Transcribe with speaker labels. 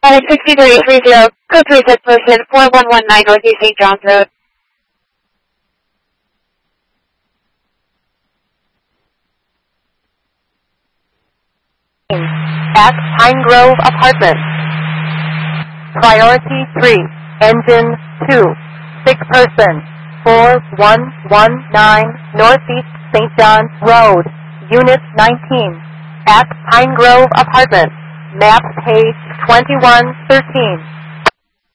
Speaker 1: Flight 6330, code 36 person, 4119 Northeast St. John's Road.
Speaker 2: At Pine Grove Apartments. Priority 3, engine 2, 6 person, 4119 Northeast St. John's Road, Unit 19. At Pine Grove Apartments. Map page 2113.